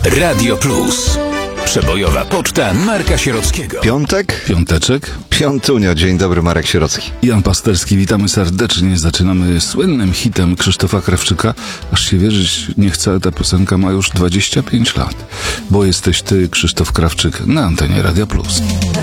Radio Plus. Przebojowa poczta Marka Sierockiego. Piąteczek. Piątunio. Dzień dobry, Marek Sierocki. Jan Pasterski, witamy serdecznie. Zaczynamy słynnym hitem Krzysztofa Krawczyka. Aż się wierzyć nie chce, ta piosenka ma już 25 lat. Bo jesteś ty, Krzysztof Krawczyk, na antenie Radia Plus.